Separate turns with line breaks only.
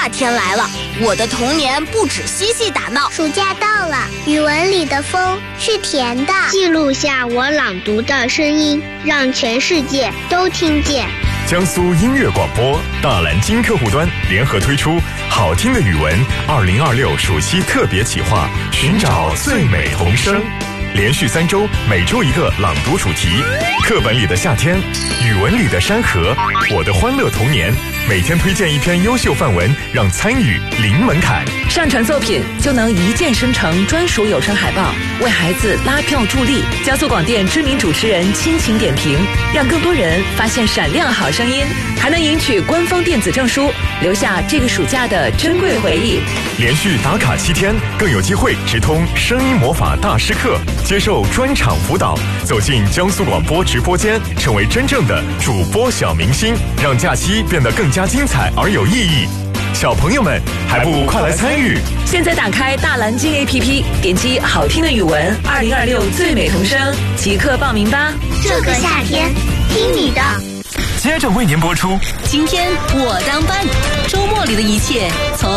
夏天来了，我的童年不止嬉戏打闹。
暑假到了，语文里的风是甜的，
记录下我朗读的声音，让全世界都听见。
江苏音乐广播、大蓝鲸客户端联合推出好听的语文2026暑期特别企划，寻找最美童声。连续3周，每周一个朗读主题，课本里的夏天，语文里的山河，我的欢乐童年。每天推荐一篇优秀范文，让参与零门槛。
上传作品就能一键生成专属有声海报，为孩子拉票助力。江苏广电知名主持人亲情点评，让更多人发现闪亮好声音，还能赢取官方电子证书，留下这个暑假的珍贵回忆。
连续打卡7天，更有机会直通声音魔法大师课，接受专场辅导，走进江苏广播直播间，成为真正的主播小明星，让假期变得更加精彩而有意义。小朋友们还不快来参与？
现在打开大蓝鲸 APP， 点击好听的语文2026最美童声，即刻报名吧！
这个夏天听你的。
接着为您播出。
今天我当班，周末里的一切从